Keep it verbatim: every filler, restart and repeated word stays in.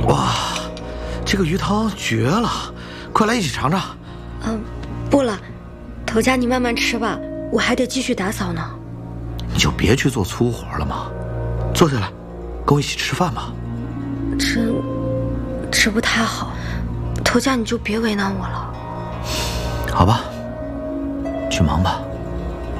哇，这个鱼汤绝了！快来一起尝尝。 嗯，不了，头家你慢慢吃吧，我还得继续打扫呢。 你就别去做粗活了嘛，坐下来，跟我一起吃饭吧。 吃，吃不太好，头家你就别为难我了。 好吧，去忙吧。